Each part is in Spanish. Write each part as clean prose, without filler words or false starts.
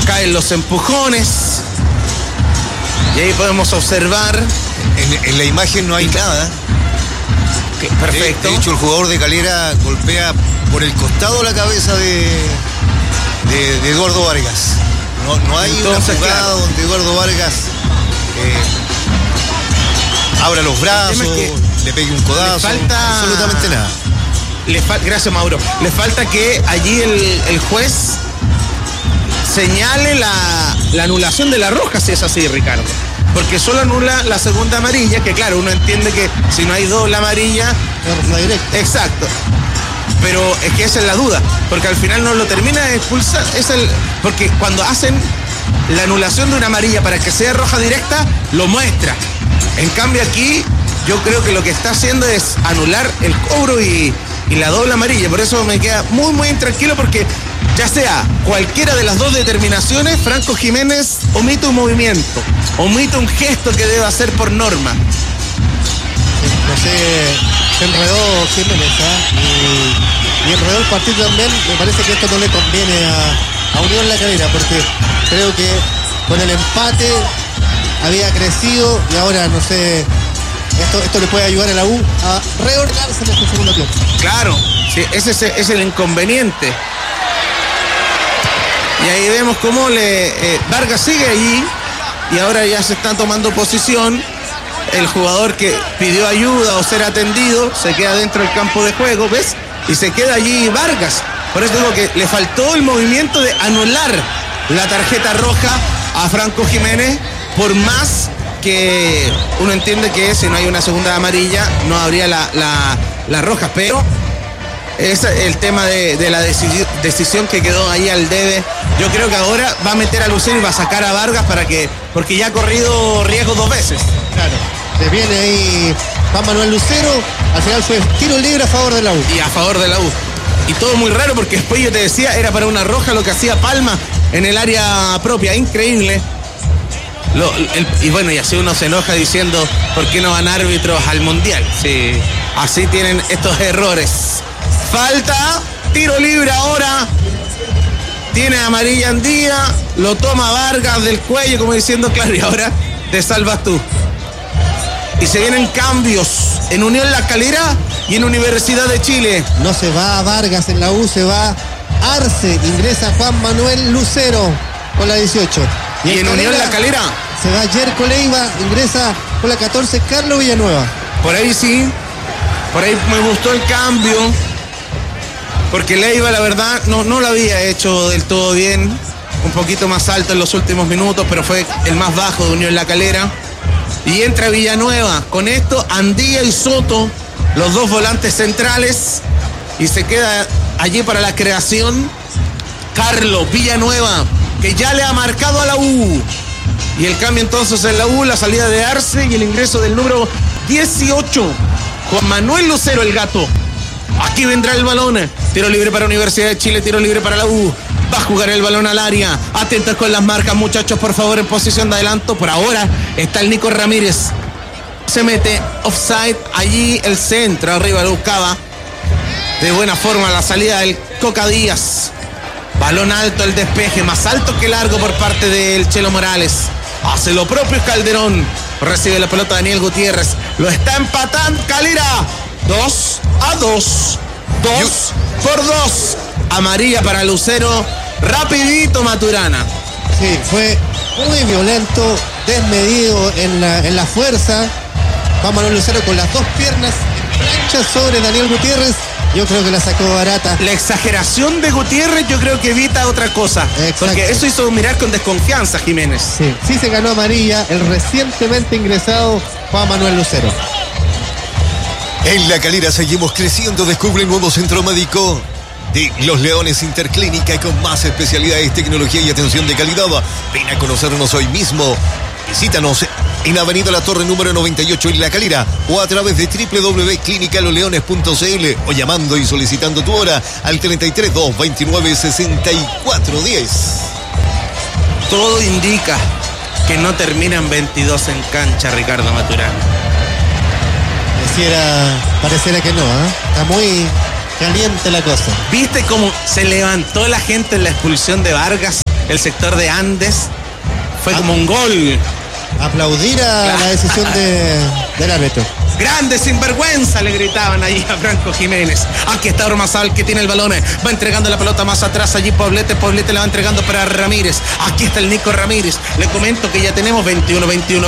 caen los empujones. Y ahí podemos observar. En la imagen no hay nada. Perfecto. De hecho, el jugador de Calera golpea por el costado la cabeza de Eduardo Vargas. No hay Entonces, una jugada donde Eduardo Vargas abra los brazos, le pegue un codazo. Le falta absolutamente nada. Gracias, Mauro. Le falta que allí el juez señale la anulación de la roja, si es así, Ricardo. Porque solo anula la segunda amarilla, que claro, uno entiende que si no hay doble amarilla... La directa. Exacto. Pero es que esa es la duda, porque al final no lo termina de expulsar. Porque cuando hacen la anulación de una amarilla para que sea roja directa, lo muestra. En cambio aquí, yo creo que lo que está haciendo es anular el cobro y la doble amarilla. Por eso me queda muy, muy intranquilo, porque ya sea cualquiera de las dos determinaciones, Franco Jiménez omite un movimiento, omite un gesto que debe hacer por norma. No sé, se enredó Jiménez, y enredó el partido también. Me parece que esto no le conviene a Unión La Calera, porque creo que con el empate había crecido y ahora no sé, esto le puede ayudar a la U a reordenarse en este segundo tiempo. Claro, sí, ese es el inconveniente. Y ahí vemos cómo Vargas sigue allí y ahora ya se está tomando posición. El jugador que pidió ayuda o ser atendido se queda dentro del campo de juego, ¿ves? Y se queda allí Vargas. Por eso digo que le faltó el movimiento de anular la tarjeta roja a Franco Jiménez, por más que uno entiende que si no hay una segunda amarilla no habría la roja, pero es el tema de la decisión que quedó ahí al debe. Yo creo que ahora va a meter a Lucero y va a sacar a Vargas porque ya ha corrido riesgo 2 veces. Claro, se viene ahí Juan Manuel Lucero, al final fue tiro libre a favor de la U. Y a favor de la U. Y todo muy raro, porque después yo te decía, era para una roja lo que hacía Palma en el área propia, increíble. Y bueno, y así uno se enoja diciendo, ¿por qué no van árbitros al Mundial? Sí, así tienen estos errores. Falta, tiro libre ahora. Tiene amarilla Andía, lo toma Vargas del cuello, como diciendo, claro, y ahora te salvas tú. Y se vienen cambios en Unión La Calera y en Universidad de Chile. No se va Vargas en la U, se va Arce, ingresa Juan Manuel Lucero con la 18. Y en Unión La Calera se va Yerko Leiva, ingresa con la 14 Carlos Villanueva. Por ahí sí, por ahí me gustó el cambio, porque Leiva la verdad no lo había hecho del todo bien, un poquito más alto en los últimos minutos, pero fue el más bajo de Unión La Calera. Y entra Villanueva, con esto Andía y Soto, los dos volantes centrales, y se queda allí para la creación Carlos Villanueva, que ya le ha marcado a la U. Y el cambio entonces en la U, la salida de Arce y el ingreso del número 18, Juan Manuel Lucero, el gato. Aquí vendrá el balón, tiro libre para Universidad de Chile, tiro libre para la U. Va a jugar el balón al área. Atentos con las marcas, muchachos, por favor, en posición de adelanto. Por ahora está el Nico Ramírez. Se mete offside, allí el centro, arriba lo buscaba. De buena forma la salida del Coca Díaz. Balón alto, el despeje, más alto que largo por parte del Chelo Morales. Hace lo propio Calderón. Recibe la pelota Daniel Gutiérrez. Lo está empatando Calera. 2-2. 2-2. Amarilla para Lucero. Rapidito Maturana. Sí, fue muy violento, desmedido en la fuerza. Juan Manuel Lucero con las dos piernas en plancha sobre Daniel Gutiérrez. Yo creo que la sacó barata. La exageración de Gutiérrez yo creo que evita otra cosa. Exacto. Porque eso hizo mirar con desconfianza Jiménez. Sí se ganó amarilla el recientemente ingresado Juan Manuel Lucero. En La Calera seguimos creciendo. Descubre el nuevo centro médico de Los Leones Interclínica, con más especialidades, tecnología y atención de calidad. Ven a conocernos hoy mismo. Visítanos en Avenida La Torre número 98 en La Calera, o a través de www.clinicaloleones.cl, o llamando y solicitando tu hora al 33 229 6410. Todo indica que no terminan 22 en cancha, Ricardo Maturana. Pareciera que no, Está muy caliente la cosa. ¿Viste cómo se levantó la gente en la expulsión de Vargas? el sector de Andes. Fue como un gol. Aplaudir a la decisión del árbitro. Grande sinvergüenza, le gritaban ahí a Franco Jiménez. Aquí está Ormazábal que tiene el balón. Va entregando la pelota más atrás. Allí Poblete la va entregando para Ramírez. Aquí está el Nico Ramírez. Le comento que ya tenemos 21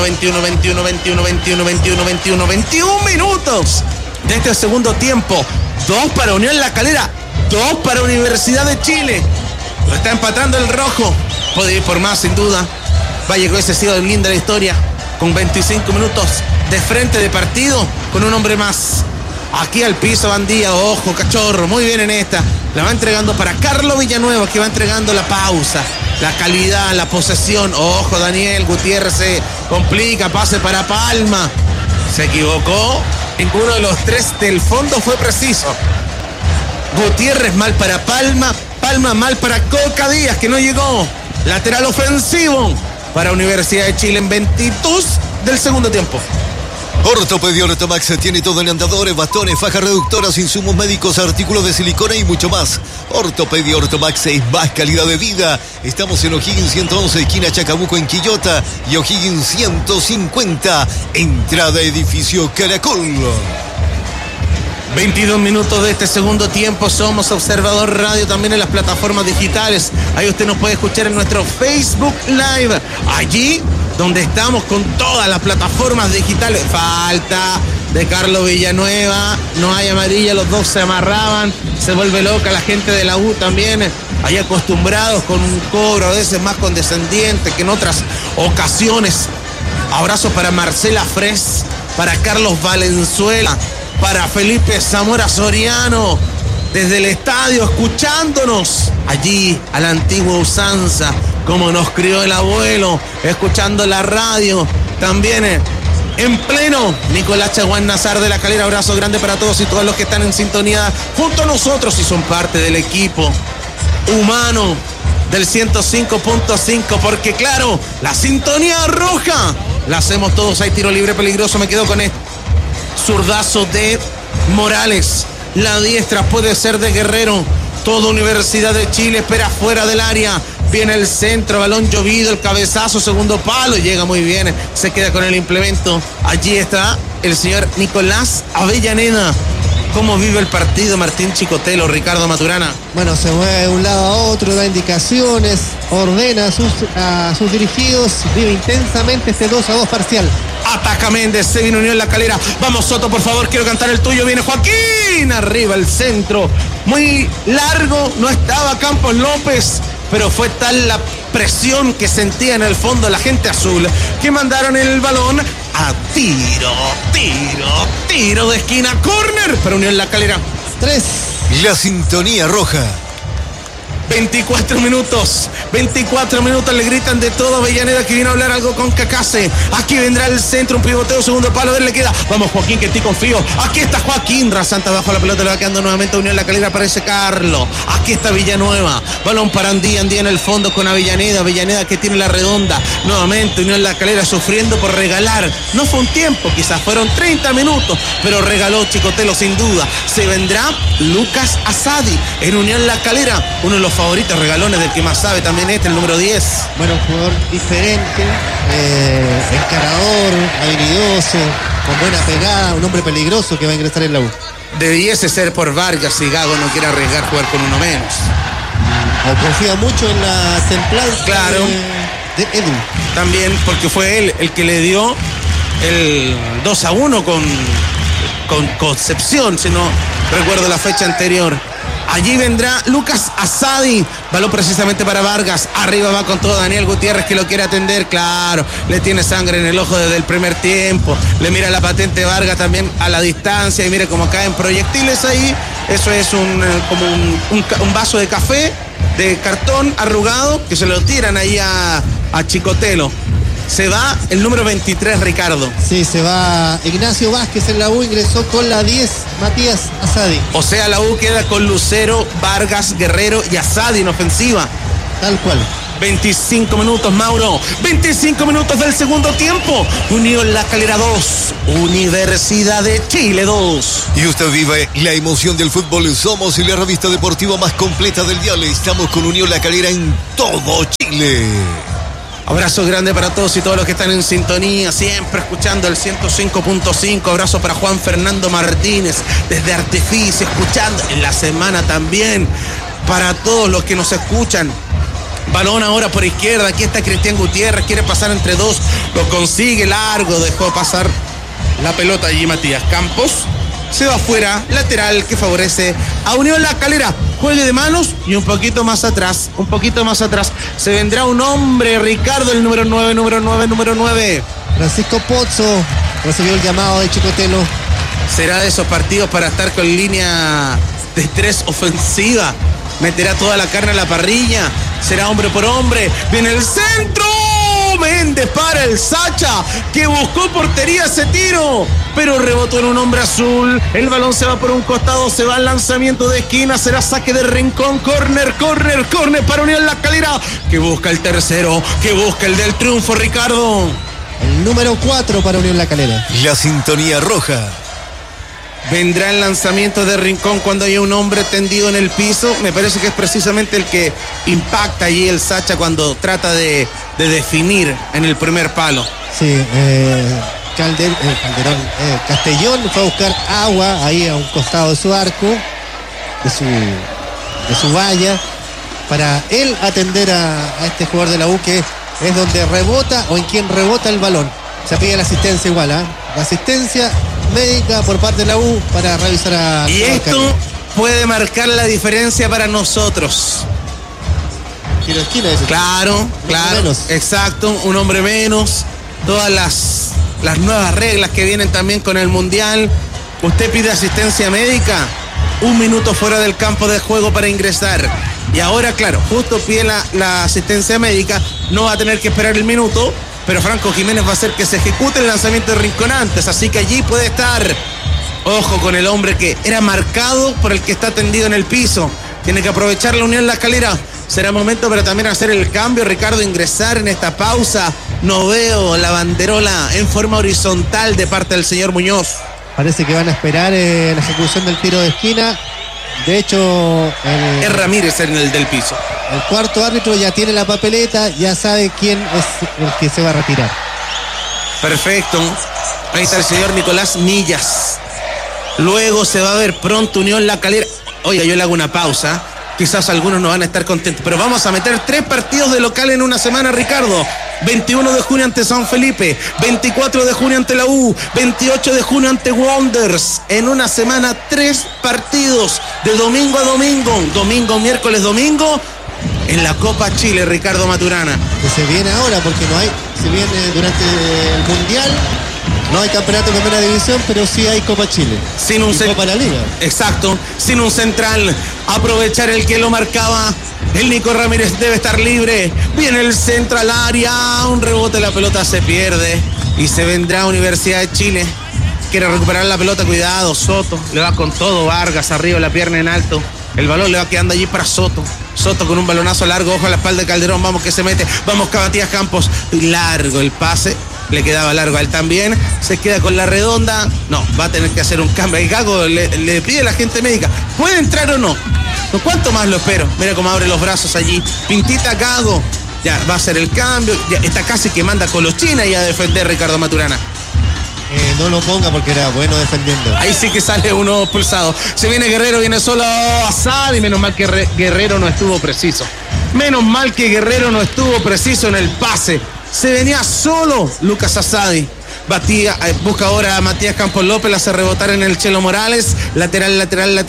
minutos de este segundo tiempo. 2 para Unión La Calera, 2 para Universidad de Chile. Lo está empatando el rojo. Puede ir por más, sin duda. Vaya que ese ha sido linda la historia. Con 25 minutos de frente de partido, con un hombre más. Aquí al piso Bandía, ojo, cachorro, muy bien en esta. La va entregando para Carlos Villanueva, que va entregando la pausa, la calidad, la posesión. Ojo, Daniel Gutiérrez se complica, pase para Palma. Se equivocó. Ninguno de los tres del fondo fue preciso. Gutiérrez mal para Palma, Palma mal para Coca Díaz, que no llegó. Lateral ofensivo para Universidad de Chile en 22 del segundo tiempo. Ortopedia Ortomax tiene todo en andadores, bastones, fajas reductoras, insumos médicos, artículos de silicona y mucho más. Ortopedia Ortomax es más calidad de vida. Estamos en O'Higgins 111, esquina Chacabuco en Quillota, y O'Higgins 150, entrada edificio Caracol. 22 minutos de este segundo tiempo. Somos Observador Radio también en las plataformas digitales. Ahí usted nos puede escuchar en nuestro Facebook Live. Allí donde estamos con todas las plataformas digitales. Falta de Carlos Villanueva. No hay amarilla, los dos se amarraban. Se vuelve loca la gente de la U también. Ahí acostumbrados con un cobro a veces más condescendiente que en otras ocasiones. Abrazo para Marcela Fres, para Carlos Valenzuela, para Felipe Zamora Soriano, desde el estadio escuchándonos allí a la antigua usanza, como nos crió el abuelo, escuchando la radio. También en pleno Nicolás Chaguán Nazar de La Calera. Abrazo grande para todos y todos los que están en sintonía junto a nosotros y son parte del equipo humano del 105.5, porque claro, la sintonía roja la hacemos todos. Hay tiro libre peligroso, me quedo con esto. Zurdazo de Morales. La diestra puede ser de Guerrero. Toda Universidad de Chile espera fuera del área. Viene el centro, balón llovido, el cabezazo, segundo palo. Llega muy bien, se queda con el implemento. Allí está el señor Nicolás Avellaneda. ¿Cómo vive el partido Martín Chicotelo, Ricardo Maturana? Bueno, se mueve de un lado a otro, da indicaciones, ordena a sus dirigidos, vive intensamente este 2-2 parcial. Ataca Méndez, se viene Unión La Calera. Vamos Soto, por favor, quiero cantar el tuyo. Viene Joaquín, arriba el centro. Muy largo, no estaba Campos López, pero fue tal la presión que sentía en el fondo la gente azul que mandaron el balón a tiro de esquina. Córner para Unión La Calera. 3. La sintonía roja. 24 minutos, le gritan de todo a Avellaneda, que viene a hablar algo con Cacase. Aquí vendrá el centro, un pivoteo, segundo palo, a él le queda. Vamos Joaquín, que en ti confío. Aquí está Joaquín, rasanta bajo la pelota, le va quedando nuevamente Unión La Calera, aparece Carlos. Aquí está Villanueva, balón para Andía en el fondo con Avellaneda que tiene la redonda. Nuevamente Unión La Calera sufriendo por regalar. No fue un tiempo, quizás fueron 30 minutos, pero regaló Chicotelo sin duda. Se vendrá Lucas Asadi en Unión La Calera, uno de los favoritos regalones del que más sabe también el número 10. Bueno, un jugador diferente, encarador, habilidoso, con buena pegada, un hombre peligroso que va a ingresar en la U. Debiese ser por Vargas si Gago no quiere arriesgar jugar con uno menos. O confía mucho en la templanza, claro, de Edu. También porque fue él el que le dio el 2-1 con Concepción, si no recuerdo la fecha anterior. Allí vendrá Lucas Asadi, balón precisamente para Vargas, arriba va con todo Daniel Gutiérrez que lo quiere atender, claro, le tiene sangre en el ojo desde el primer tiempo, le mira la patente Vargas también a la distancia y mire cómo caen proyectiles ahí. Eso es como un vaso de café, de cartón arrugado, que se lo tiran ahí a Chicotelo. Se va el número 23, Ricardo. Sí, se va Ignacio Vázquez en la U, ingresó con la 10, Matías Asadi. O sea, la U queda con Lucero, Vargas, Guerrero y Asadi en ofensiva. Tal cual. 25 minutos, Mauro. 25 minutos del segundo tiempo. Unión La Calera 2, Universidad de Chile 2. Y usted vive la emoción del fútbol. Somos la revista deportiva más completa del dial. Estamos con Unión La Calera en todo Chile. Chile. Abrazo grande para todos y todos los que están en sintonía, siempre escuchando el 105.5. Abrazo para Juan Fernando Martínez, desde Arteficio, escuchando en la semana también. Para todos los que nos escuchan. Balón ahora por izquierda, aquí está Cristian Gutiérrez, quiere pasar entre dos, lo consigue largo, dejó pasar la pelota allí Matías Campos. Se va afuera, lateral que favorece a Unión La Calera. Juegue de manos y un poquito más atrás. Se vendrá un hombre, Ricardo, el número 9. Francisco Pozzo recibió el llamado de Chicotelo. Será de esos partidos para estar con línea de 3 ofensiva. Meterá toda la carne a la parrilla. Será hombre por hombre. Viene el centro. Méndez para el Sacha, que buscó portería ese tiro, pero rebotó en un hombre azul. El balón se va por un costado, se va al lanzamiento de esquina, será saque de Rincón, córner para Unión La Calera, que busca el tercero, que busca el del triunfo, Ricardo. El número 4 para Unión La Calera. La sintonía roja. Vendrá el lanzamiento de Rincón cuando hay un hombre tendido en el piso. Me parece que es precisamente el que impacta allí el Sacha cuando trata de definir en el primer palo. Sí, Castellón fue a buscar agua ahí a un costado de su arco, de su valla, para él atender a este jugador de la U, que es donde rebota o en quien rebota el balón. Se pide la asistencia igual, ¿eh? La asistencia médica por parte de la U para revisar a... Y esto puede marcar la diferencia para nosotros. Tiro de esquina, ese. Claro, exacto, un hombre menos. Todas las nuevas reglas que vienen también con el Mundial. Usted pide asistencia médica, 1 minuto fuera del campo de juego para ingresar. Y ahora, claro, justo pide la asistencia médica, no va a tener que esperar el minuto, pero Franco Jiménez va a hacer que se ejecute el lanzamiento de Rincón antes, así que allí puede estar. Ojo con el hombre que era marcado por el que está tendido en el piso. Tiene que aprovechar la Unión La Calera. Será momento para también hacer el cambio, Ricardo, ingresar en esta pausa. No veo la banderola en forma horizontal de parte del señor Muñoz. Parece que van a esperar la ejecución del tiro de esquina. De hecho, es Ramírez en el del piso. El cuarto árbitro ya tiene la papeleta, ya sabe quién es el que se va a retirar. Perfecto. Ahí está el señor Nicolás Millas. Luego se va a ver pronto Unión La Calera. Oiga, yo le hago una pausa. Quizás algunos no van a estar contentos, pero vamos a meter 3 partidos de local en una semana, Ricardo. 21 de junio ante San Felipe, 24 de junio ante la U, 28 de junio ante Wanderers. En una semana 3 partidos de domingo a domingo. Domingo, miércoles, domingo. En la Copa Chile, Ricardo Maturana. Que se viene ahora porque no hay, se viene durante el Mundial. No hay campeonato de primera división, pero sí hay Copa Chile. Sin un Copa la Liga. Exacto, sin un central. Aprovechar el que lo marcaba. El Nico Ramírez debe estar libre. Viene el centro al área. Un rebote, la pelota se pierde. Y se vendrá Universidad de Chile. Quiere recuperar la pelota, cuidado. Soto le va con todo. Vargas arriba, la pierna en alto. El balón le va quedando allí para Soto. Soto con un balonazo largo, ojo a la espalda de Calderón. Vamos que se mete. Vamos Matías Campos. Largo el pase. Le quedaba largo a él también. Se queda con la redonda. No, va a tener que hacer un cambio. Y Gago le pide a la gente médica, ¿puede entrar o no? ¿Cuánto más lo espero? Mira cómo abre los brazos allí. Pintita Gago. Ya va a hacer el cambio. Ya está casi que manda Colochina y a defender Ricardo Maturana. No lo ponga porque era bueno defendiendo. Ahí sí que sale uno expulsado. Se viene Guerrero, viene solo Asad. Y menos mal que Guerrero no estuvo preciso. Menos mal que Guerrero no estuvo preciso en el pase. Se venía solo Lucas Asadi. Busca ahora a Matías Campos López, la hace rebotar en el Chelo Morales. Lateral.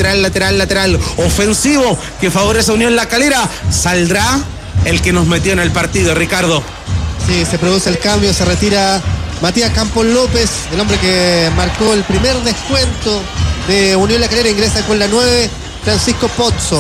Ofensivo que favorece a Unión La Calera. Saldrá el que nos metió en el partido, Ricardo. Sí, se produce el cambio, se retira Matías Campos López, el hombre que marcó el primer descuento de Unión La Calera. Ingresa con la 9, Francisco Pozzo.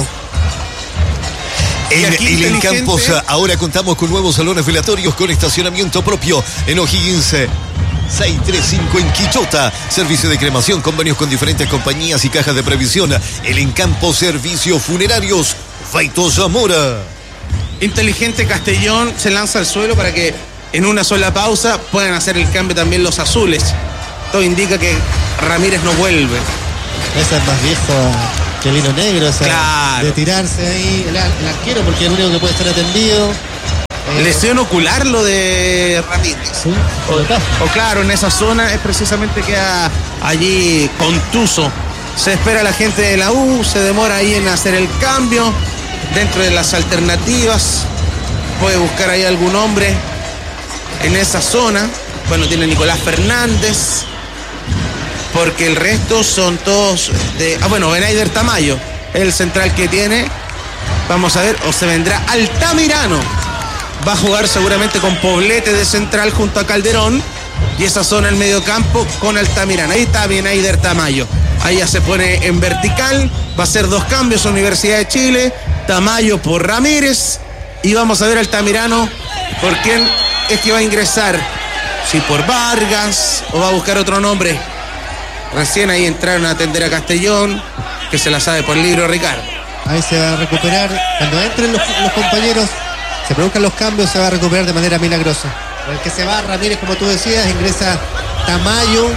En Campos ahora contamos con nuevos salones velatorios con estacionamiento propio en O'Higgins 635 en Quichota. Servicio de cremación, convenios con diferentes compañías y cajas de previsión. El Encampo Servicios Funerarios Faito Zamora. Inteligente Castellón se lanza al suelo para que en una sola pausa puedan hacer el cambio también los azules. Todo indica que Ramírez no vuelve. Ese es más viejo que el hilo negro, o sea, claro, de tirarse ahí el arquero, porque es el único que puede estar atendido. lesión ocular lo de Ramírez. Sí, O claro, en esa zona es precisamente queda allí contuso. Se espera la gente de la U, se demora ahí en hacer el cambio. Dentro de las alternativas, puede buscar ahí algún hombre en esa zona. Bueno, tiene Nicolás Fernández, porque el resto son todos de... bueno, Benaider Tamayo, el central que tiene. Vamos a ver, o se vendrá Altamirano. Va a jugar seguramente con Poblete de central junto a Calderón. Y esa zona, el mediocampo, con Altamirano. Ahí está Benaider Tamayo. Ahí ya se pone en vertical. Va a ser 2 cambios, Universidad de Chile. Tamayo por Ramírez. Y vamos a ver Altamirano por quién es que va a ingresar. Si por Vargas o va a buscar otro nombre. Recién ahí entraron a atender a Castellón, que se la sabe por libro Ricardo. Ahí se va a recuperar. Cuando entren los compañeros, se produzcan los cambios, se va a recuperar de manera milagrosa. El que se va, Ramírez, como tú decías, ingresa Tamayo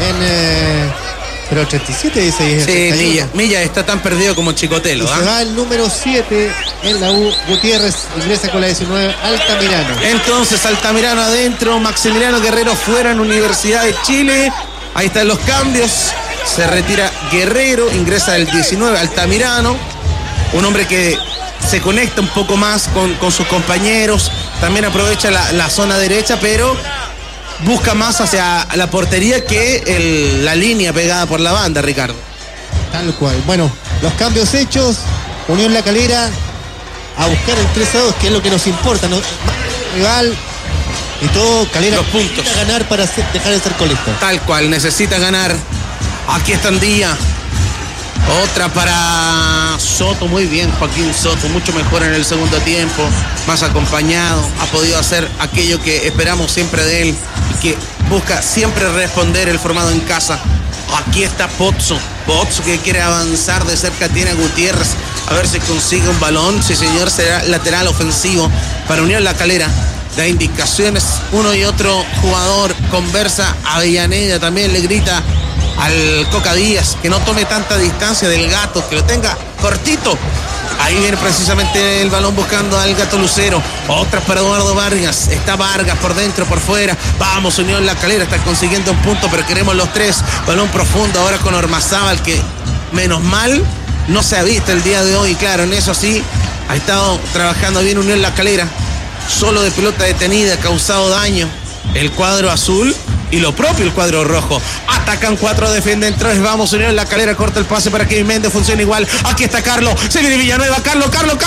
pero el 37 dice. Sí, Milla está tan perdido como Chicotelo. Se va el número 7 en la U, Gutiérrez, ingresa con la 19, Altamirano. Entonces Altamirano adentro, Maximiliano Guerrero fuera en Universidad de Chile. Ahí están los cambios. Se retira Guerrero, ingresa el 19, Altamirano. Un hombre que se conecta un poco más con sus compañeros. También aprovecha la zona derecha, pero busca más hacia la portería que la línea pegada por la banda, Ricardo. Tal cual. Bueno, los cambios hechos. Unión La Calera a buscar el 3-2, que es lo que nos importa, ¿no? Rival y todo. Calera los puntos. Necesita ganar para dejar de ser colista. Tal cual, necesita ganar. Aquí está Andía. Otra para Soto, muy bien Joaquín Soto, mucho mejor en el segundo tiempo, más acompañado, ha podido hacer aquello que esperamos siempre de él y que busca siempre responder el formado en casa. Aquí está Pozzo que quiere avanzar de cerca, tiene a Gutiérrez, a ver si consigue un balón, sí señor, será lateral ofensivo para Unión La Calera. Da indicaciones, uno y otro jugador conversa, Avellaneda también le grita al Coca Díaz que no tome tanta distancia del Gato, que lo tenga cortito. Ahí viene precisamente el balón buscando al Gato Lucero. Otra para Eduardo Vargas. Está Vargas por dentro, por fuera. Vamos, Unión La Calera está consiguiendo un punto, pero queremos los 3. Balón profundo ahora con Ormazábal, que menos mal no se ha visto el día de hoy. Claro, en eso sí ha estado trabajando bien Unión La Calera. Solo de pelota detenida, ha causado daño el cuadro azul y lo propio el cuadro rojo. Atacan 4, defienden 3. Vamos, Unión La Calera, corta el pase para Kevin Méndez, funciona igual. Aquí está Carlos, se viene Villanueva, Carlos.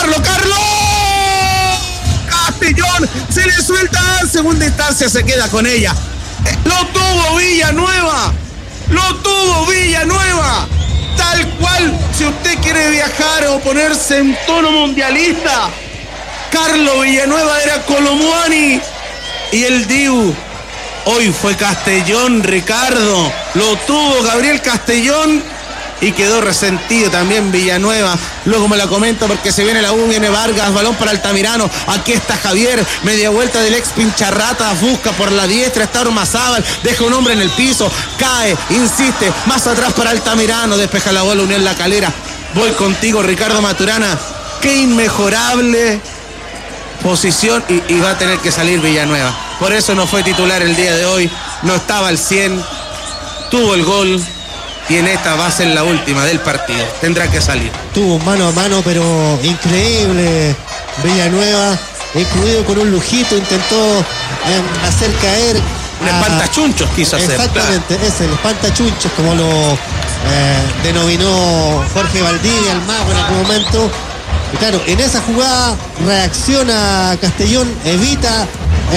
Castellón se le suelta en segunda instancia, se queda con ella. Lo tuvo Villanueva. Tal cual, si usted quiere viajar o ponerse en tono mundialista, Carlos Villanueva era Colomuani y el Diu. Hoy fue Castellón, Ricardo. Lo tuvo Gabriel Castellón y quedó resentido también Villanueva. Luego me la comento porque se viene la U, viene Vargas, balón para Altamirano. Aquí está Javier, media vuelta del ex Pincharrata, busca por la diestra, está Ormazábal, deja un hombre en el piso, cae, insiste, más atrás para Altamirano, despeja la bola Unión La Calera. Voy contigo, Ricardo Maturana. Qué inmejorable posición y va a tener que salir Villanueva. Por eso no fue titular el día de hoy, no estaba al 100, tuvo el gol y en esta va a ser la última del partido, tendrá que salir. Tuvo mano a mano, pero increíble Villanueva, incluido con un lujito, intentó hacer caer un espantachunchos quiso hacer. Exactamente, claro. Es el espantachunchos, como lo denominó Jorge Valdivia, el mago en algún momento. Y claro, en esa jugada reacciona Castellón, evita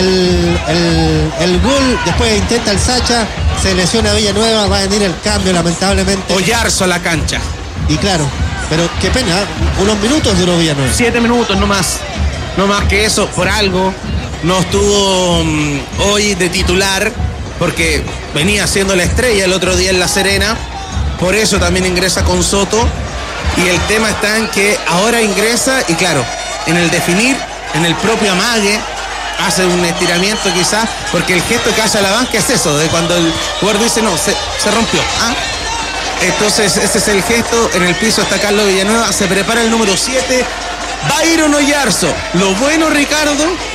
el gol, después intenta el Sacha, se lesiona Villanueva, va a venir el cambio lamentablemente. Oyarzo a la cancha. Y claro, pero qué pena, unos minutos duró Villanueva. 7 minutos, no más que eso, por algo no estuvo hoy de titular, porque venía siendo la estrella el otro día en La Serena, por eso también ingresa con Soto. Y el tema está en que ahora ingresa y claro, en el definir, en el propio amague, hace un estiramiento quizás, porque el gesto que hace a la banca es eso, de cuando el jugador dice no, se rompió. Entonces ese es el gesto, en el piso está Carlos Villanueva, se prepara el número 7, Byron Oyarzo. Lo bueno, Ricardo,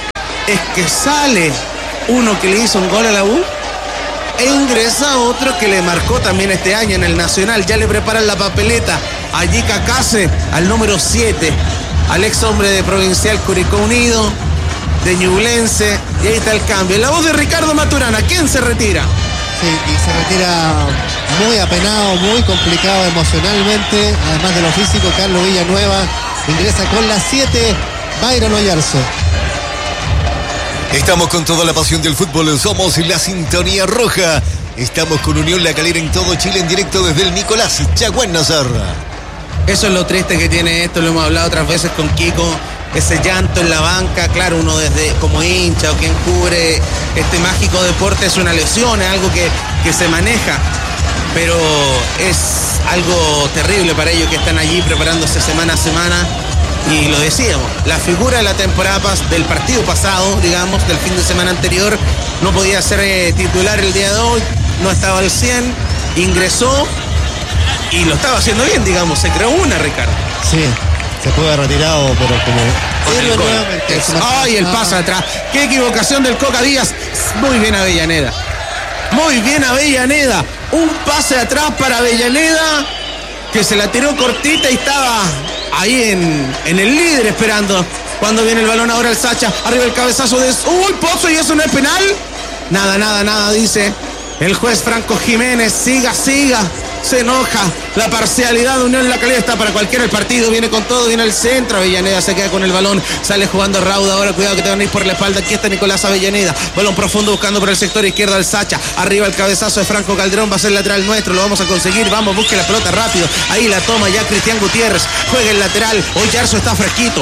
es que sale uno que le hizo un gol a la U e ingresa otro que le marcó también este año en el Nacional. Ya le preparan la papeleta a Yika Case, al número 7, al ex hombre de Provincial Curicó Unido, de Ñublense, y ahí está el cambio. La voz de Ricardo Maturana. ¿Quién se retira? Sí, y se retira muy apenado, muy complicado emocionalmente, además de lo físico. Carlos Villanueva ingresa con la 7, Byron Oyarzo. Estamos con toda la pasión del fútbol, somos la Sintonía Roja. Estamos con Unión La Calera en todo Chile, en directo desde el Nicolás Chaguán Nazarra. Eso es lo triste que tiene esto, lo hemos hablado otras veces con Kiko. Ese llanto en la banca, claro, uno desde como hincha o quien cubre este mágico deporte, es una lesión, es algo que se maneja, pero es algo terrible para ellos que están allí preparándose semana a semana. Y lo decíamos, la figura de la temporada del partido pasado, digamos, del fin de semana anterior, no podía ser titular el día de hoy, no estaba al 100, ingresó y lo estaba haciendo bien, digamos, se creó una, Ricardo. Sí, se puede haber retirado, pero como... ¡Ay, el pase atrás! ¡Qué equivocación del Coca Díaz! Muy bien Avellaneda. Muy bien Avellaneda. Un pase atrás para Avellaneda, que se la tiró cortita y estaba ahí en el líder esperando. Cuando viene el balón ahora el Sacha, arriba el cabezazo de... ¡Uy, Pozo! ¿Y eso no es penal? Nada, dice el juez Franco Jiménez. Siga. Se enoja. La parcialidad de Unión La Calera está para cualquiera el partido. Viene con todo, viene al centro. Avellaneda se queda con el balón. Sale jugando Rauda. Ahora cuidado que te van a ir por la espalda. Aquí está Nicolás Avellaneda. Balón profundo buscando por el sector izquierdo al Sacha. Arriba el cabezazo de Franco Calderón. Va a ser lateral nuestro. Lo vamos a conseguir. Vamos, busque la pelota rápido. Ahí la toma ya Cristian Gutiérrez. Juega el lateral. Oyarzo está fresquito.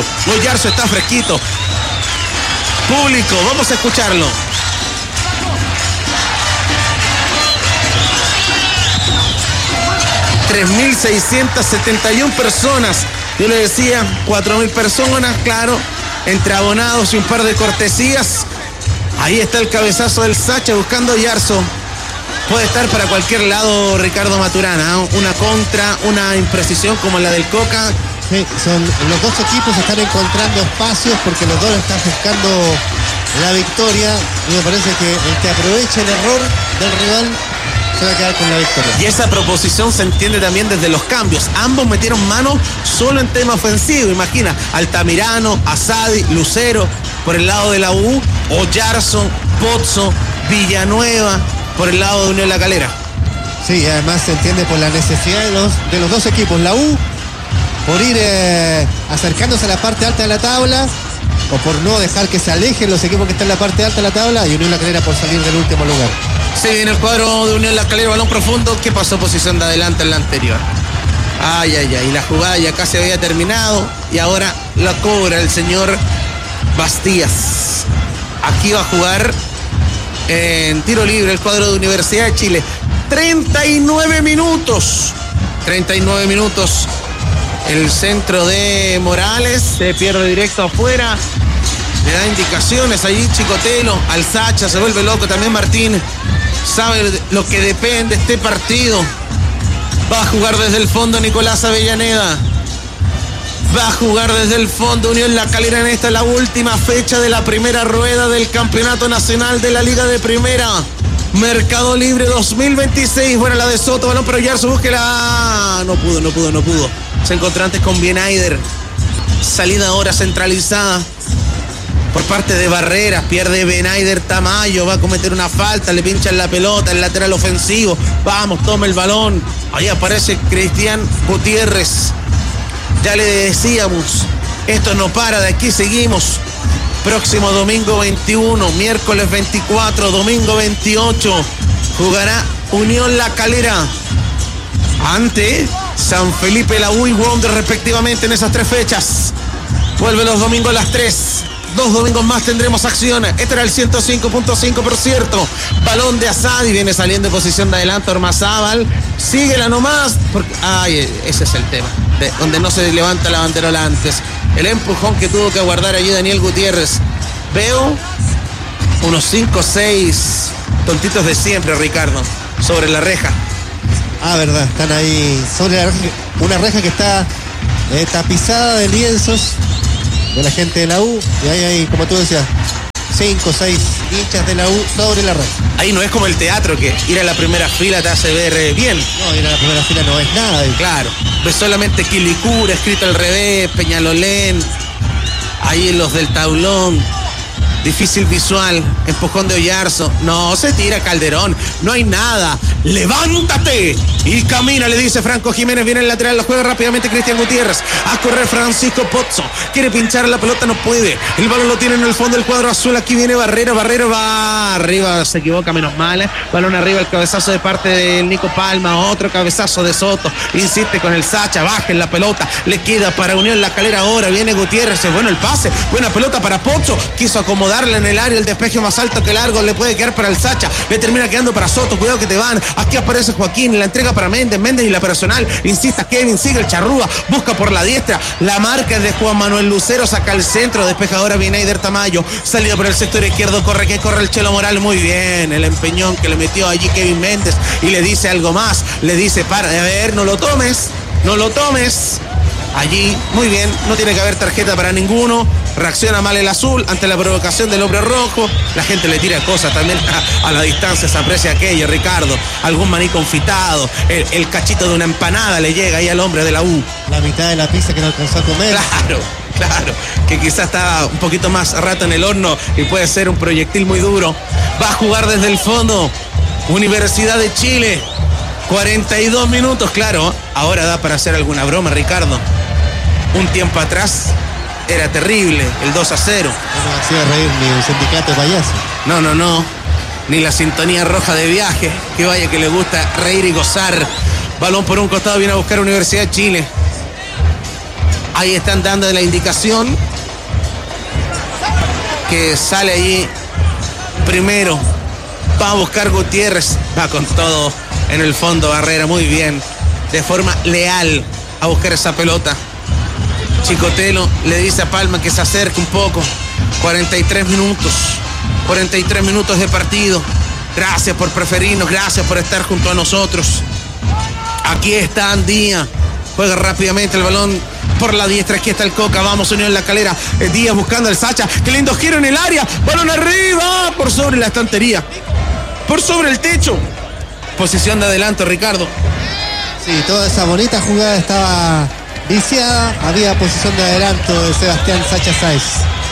Público, vamos a escucharlo. 3.671 personas. Yo le decía, 4.000 personas, claro, entre abonados y un par de cortesías. Ahí está el cabezazo del Sacha buscando Oyarzo. Puede estar para cualquier lado Ricardo Maturana, ¿eh? Una contra, una imprecisión como la del Coca. Sí, los dos equipos están encontrando espacios porque los dos están buscando la victoria. Y me parece que el que aproveche el error del rival se va a quedar con la victoria. Y esa proposición se entiende también desde los cambios. Ambos metieron mano solo en tema ofensivo. Imagina, Altamirano, Asadi, Lucero por el lado de la U, Oyarzo, Pozo, Villanueva por el lado de Unión La Calera. Sí, además se entiende por la necesidad de los dos equipos. La U por ir acercándose a la parte alta de la tabla, o por no dejar que se alejen los equipos que están en la parte alta de la tabla, y Unión La Calera por salir del último lugar. Sí, viene el cuadro de Unión La Calera, balón profundo. ¿Qué pasó? Posición de adelante en la anterior. Ay, la jugada ya casi había terminado y ahora la cobra el señor Bastías. Aquí va a jugar en tiro libre el cuadro de Universidad de Chile. 39 minutos. El centro de Morales se pierde directo afuera. Le da indicaciones allí Chicotelo al Sacha, se vuelve loco también Martín. Sabe lo que depende este partido. Va a jugar desde el fondo Nicolás Avellaneda. Va a jugar desde el fondo Unión La Calera en esta, la última fecha de la primera rueda del Campeonato Nacional de la Liga de Primera. Mercado Libre 2026. Buena la de Soto, balón para Oyarzo, búsquela. No pudo. Se encontró antes con Bienaider. Salida ahora centralizada por parte de Barreras, pierde Benaider Tamayo, va a cometer una falta, le pinchan la pelota, el lateral ofensivo, vamos, toma el balón, ahí aparece Cristian Gutiérrez. Ya le decíamos, esto no para, de aquí seguimos. Próximo domingo 21, miércoles 24, domingo 28, jugará Unión La Calera ante San Felipe, la U y Wander respectivamente en esas 3 fechas. Vuelve los domingos a las 3. 2 domingos más tendremos acción. Este era el 105.5, por cierto. Balón de Asadi, viene saliendo en posición de adelanto Ormazábal. Síguela nomás. Porque... ese es el tema. Donde no se levanta la banderola antes. El empujón que tuvo que aguardar allí Daniel Gutiérrez. Veo unos 5 o 6 tontitos de siempre, Ricardo, sobre la reja. Verdad, están ahí sobre la reja, una reja que está tapizada de lienzos de la gente de la U, y ahí, como tú decías, 5 o 6 hinchas de la U sobre la red. Ahí no es como el teatro, que ir a la primera fila te hace ver bien. No, ir a la primera fila no es nada. Claro, ves solamente Quilicura escrito al revés, Peñalolén, ahí los del tablón. Difícil visual, empujón de Oyarzo. No, se tira Calderón, no hay nada. ¡Levántate! Y camina, le dice Franco Jiménez. Viene el lateral, lo juega rápidamente Cristian Gutiérrez. A correr Francisco Pozzo. Quiere pinchar la pelota, no puede. El balón lo tiene en el fondo del cuadro azul. Aquí viene Barrero va arriba, se equivoca, menos mal. Balón arriba, el cabezazo de parte del Nico Palma. Otro cabezazo de Soto. Insiste con el Sacha, baja en la pelota. Le queda para Unión La Calera ahora. Viene Gutiérrez, es bueno el pase. Buena pelota para Pozzo. Quiso acomodarle en el área, el despeje más alto que largo. Le puede quedar para el Sacha. Le termina quedando para Soto. Cuidado que te van. Aquí aparece Joaquín. La entrega para Méndez y la personal. Insista Kevin, sigue el Charrúa. Busca por la diestra. La marca es de Juan Manuel Lucero. Saca el centro. Despeja ahora Bineider Tamayo. Salida por el sector izquierdo. Corre el Chelo Moral. Muy bien. El empeñón que le metió allí Kevin Méndez. Y le dice algo más. Le dice, para, a ver, no lo tomes. No lo tomes. Allí, muy bien, no tiene que haber tarjeta para ninguno. Reacciona mal el azul ante la provocación del hombre rojo. La gente le tira cosas también a la distancia, se aprecia aquello, Ricardo. Algún maní confitado, el cachito de una empanada le llega ahí al hombre de la U. La mitad de la pizza que no alcanzó a comer. Claro, que quizás está un poquito más rato en el horno y puede ser un proyectil muy duro. Va a jugar desde el fondo Universidad de Chile. 42 minutos, claro. Ahora da para hacer alguna broma, Ricardo. Un tiempo atrás era terrible, el 2-0. No nos hacía reír ni un sindicato de payaso. No. Ni la sintonía roja de viaje. Que vaya que le gusta reír y gozar. Balón por un costado, viene a buscar Universidad de Chile. Ahí están dando la indicación que sale allí primero. Va a buscar Gutiérrez. Va con todo en el fondo Barrera, muy bien. De forma leal a buscar esa pelota. Chicotelo le dice a Palma que se acerque un poco. 43 minutos de partido. Gracias por preferirnos, gracias por estar junto a nosotros. Aquí está Andía. Juega rápidamente el balón por la diestra. Aquí está el Coca. Vamos, Unión La Calera. Díaz buscando al Sacha. Qué lindo giro en el área. Balón arriba. Por sobre la estantería. Por sobre el techo. Posición de adelanto, Ricardo. Sí, toda esa bonita jugada estaba viciada. Había posición de adelanto de Sebastián Sacha Sáez.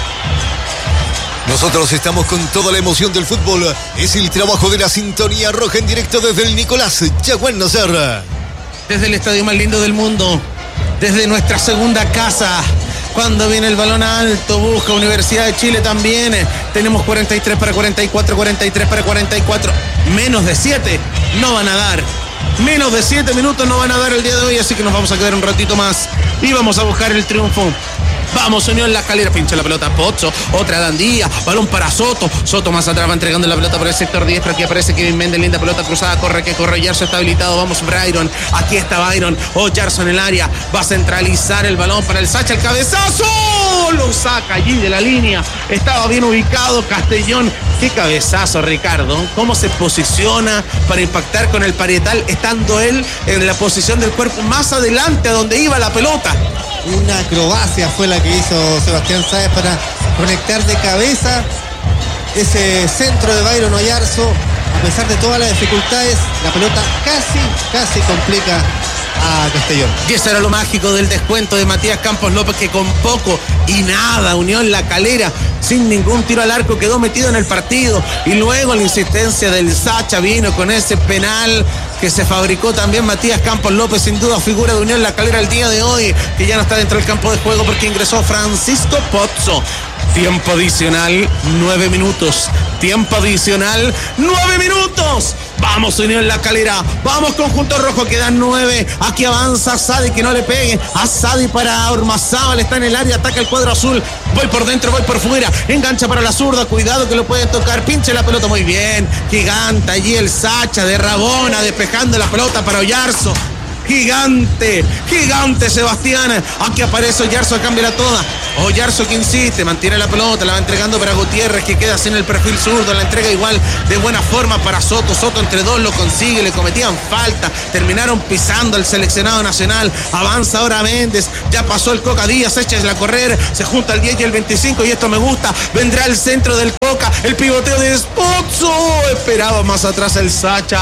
Nosotros estamos con toda la emoción del fútbol. Es el trabajo de la sintonía roja en directo desde el Nicolás Yaguán Nacerra. Desde el estadio más lindo del mundo. Desde nuestra segunda casa. Cuando viene el balón alto, busca Universidad de Chile también. Tenemos 43 para 44, 43 para 44. Menos de 7 no van a dar. Menos de 7 minutos no van a dar el día de hoy, así que nos vamos a quedar un ratito más y vamos a buscar el triunfo. Vamos, Unión La Calera, pincha la pelota Pozzo, otra Dandía, balón para Soto. Soto más atrás va entregando la pelota por el sector diestro. Aquí aparece Kevin Méndez, linda pelota cruzada, corre, Yarzo está habilitado. Vamos, Byron, aquí está Byron. Yarzo en el área, va a centralizar el balón para el Sacha, el cabezazo. Lo saca allí de la línea. Estaba bien ubicado Castellón. Qué cabezazo, Ricardo. Cómo se posiciona para impactar con el parietal, estando él en la posición del cuerpo más adelante a donde iba la pelota. Una acrobacia fue la que hizo Sebastián Sáez para conectar de cabeza ese centro de Byron Oyarzo. A pesar de todas las dificultades, la pelota casi complica a Castellón. Y eso era lo mágico del descuento de Matías Campos López, que con poco y nada, Unión La Calera, sin ningún tiro al arco, quedó metido en el partido. Y luego la insistencia del Sacha vino con ese penal que se fabricó también Matías Campos López, sin duda figura de Unión La Calera el día de hoy, que ya no está dentro del campo de juego porque ingresó Francisco Pozzo. Tiempo adicional, 9 minutos. Tiempo adicional, 9 minutos. Vamos, Unión La Calera. Vamos, conjunto rojo. Quedan 9. Aquí avanza Sadi, que no le pegue. A Sadi para Ormazábal. Está en el área. Ataca el cuadro azul. Voy por dentro, voy por fuera. Engancha para la zurda. Cuidado que lo puede tocar. Pinche la pelota muy bien. Gigante allí el Sacha de Rabona. Despejando la pelota para Oyarzo. Gigante Sebastián. Aquí aparece Oyarzo a cambiarla toda. Oyarzo que insiste, mantiene la pelota, la va entregando para Gutiérrez, que queda sin el perfil zurdo, la entrega igual de buena forma para Soto. Soto entre dos lo consigue, le cometían falta, terminaron pisando al seleccionado nacional. Avanza ahora Méndez, ya pasó el Coca Díaz, échale a correr, se junta el 10 y el 25 y esto me gusta. Vendrá el centro del Coca, el pivoteo de Spozzo. Esperaba más atrás el Sacha,